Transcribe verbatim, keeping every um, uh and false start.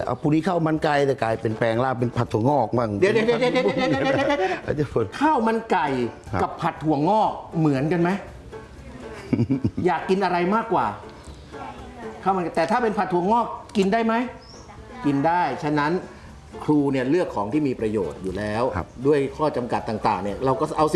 เอาพรุ่งนี้ข้าวมันไก่แต่กลายเป็นแปลงร่างเป็นผัดถั่วงอกบ้างเดี๋ยวเดี๋ยวเดี๋ยวเดี๋ยวเดี๋ยวเดี๋ยวเดี๋ยวเดี๋ยวข้าวมันไก่กับผัดถั่วงอกเหมือนกันไหม อยากกินอะไรมากกว่าข้าวมันแต่ถ้าเป็นผัดถั่วงอกกินได้ไหมกินได้ฉะนั้นครูเนี่ยเลือกของที่มีประโยชน์อยู่แล้วด้วยข้อจำกัดต่างๆเนี่ยเราก็เอา